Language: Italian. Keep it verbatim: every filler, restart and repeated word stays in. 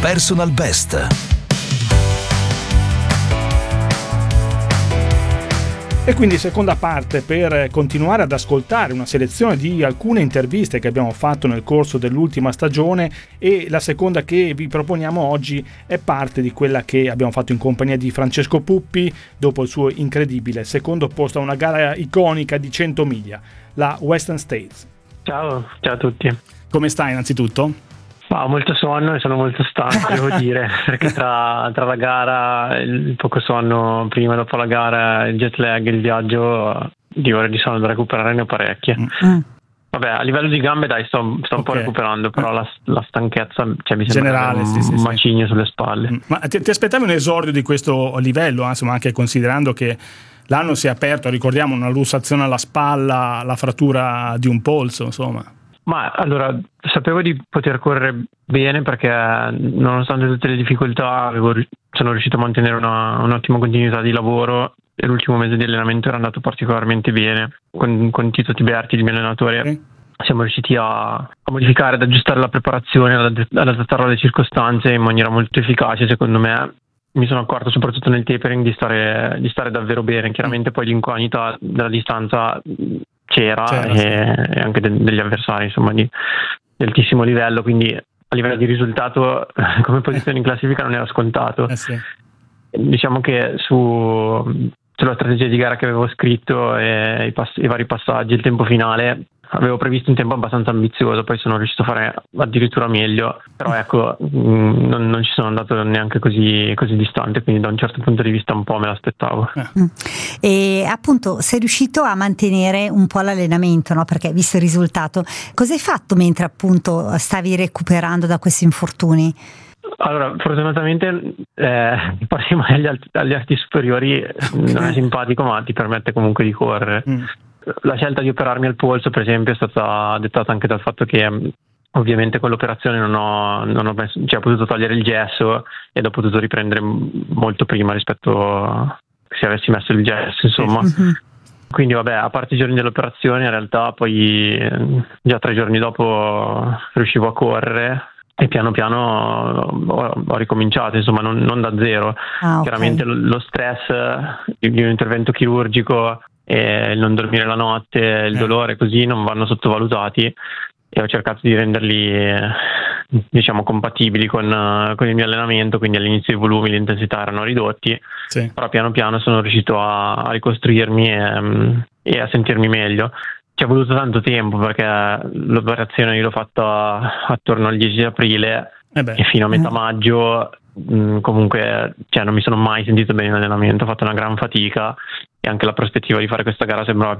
Personal Best. E quindi seconda parte per continuare ad ascoltare una selezione di alcune interviste che abbiamo fatto nel corso dell'ultima stagione, e la seconda che vi proponiamo oggi è parte di quella che abbiamo fatto in compagnia di Francesco Puppi dopo il suo incredibile secondo posto a una gara iconica di cento miglia, la Western States. Ciao, ciao a tutti. Come stai innanzitutto? Ah, ho molto sonno e sono molto stanco, devo dire, perché tra, tra la gara, il poco sonno prima e dopo la gara, il jet lag, il viaggio, di ore di sonno da recuperare ne ho parecchie. Mm. Vabbè, a livello di gambe dai, sto, sto okay. un po' recuperando, però la, la stanchezza, cioè, mi sembra generale, un sì, sì, macigno sì. sulle spalle. Ma ti, ti aspettavi un esordio di questo livello, insomma, anche considerando che l'anno si è aperto, ricordiamo una lussazione alla spalla, la frattura di un polso, insomma. Ma allora, sapevo di poter correre bene perché nonostante tutte le difficoltà avevo, sono riuscito a mantenere una, un'ottima continuità di lavoro, e l'ultimo mese di allenamento era andato particolarmente bene. Con, con Tito Tiberti, il mio allenatore, okay. siamo riusciti a, a modificare, ad aggiustare la preparazione, ad, ad adattarla alle circostanze in maniera molto efficace, secondo me. Mi sono accorto soprattutto nel tapering di stare, di stare davvero bene. Chiaramente poi l'incognita della distanza c'era, c'era e, sì. e anche de- degli avversari, insomma, di, di altissimo livello, quindi a livello di risultato come posizione in classifica non era scontato. Eh sì. Diciamo che su sulla strategia di gara che avevo scritto e i, pass- i vari passaggi, il tempo finale, avevo previsto un tempo abbastanza ambizioso, poi sono riuscito a fare addirittura meglio, però ecco mh, non, non ci sono andato neanche così, così distante, quindi da un certo punto di vista un po' me l'aspettavo. E appunto sei riuscito a mantenere un po' l'allenamento, no? Perché visto il risultato, cosa hai fatto mentre appunto stavi recuperando da questi infortuni? Allora, fortunatamente eh, passiamo agli, alt- agli arti superiori, okay. non è simpatico ma ti permette comunque di correre. Mm. La scelta di operarmi al polso, per esempio, è stata dettata anche dal fatto che ovviamente con l'operazione non ho, non ho, messo, cioè, ho potuto togliere il gesso ed ho potuto riprendere molto prima rispetto a se avessi messo il gesso, insomma. Mm-hmm. Quindi vabbè, a parte i giorni dell'operazione, in realtà poi già tre giorni dopo riuscivo a correre. E piano piano ho, ho ricominciato, insomma, non, non da zero. Ah, okay. Chiaramente lo, lo stress di un intervento chirurgico e il non dormire la notte, il eh. dolore così non vanno sottovalutati, e ho cercato di renderli diciamo compatibili con, con il mio allenamento, quindi all'inizio i volumi, l'intensità erano ridotti, sì. però piano piano sono riuscito a, a ricostruirmi e, e a sentirmi meglio. Ci è voluto tanto tempo perché l'operazione l'ho fatta attorno al dieci aprile eh e fino a metà eh. maggio mh, comunque cioè, non mi sono mai sentito bene in allenamento, ho fatto una gran fatica e anche la prospettiva di fare questa gara sembrava